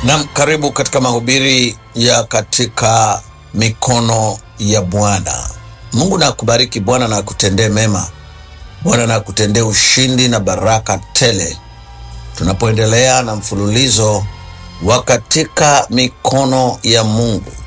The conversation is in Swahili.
Naam, karibu katika mahubiri ya katika mikono ya Bwana. Mungu na akubariki, Bwana na akutendee mema, Bwana na akutendee ushindi na baraka tele, tunapoendelea na mfululizo wa katika mikono ya Mungu.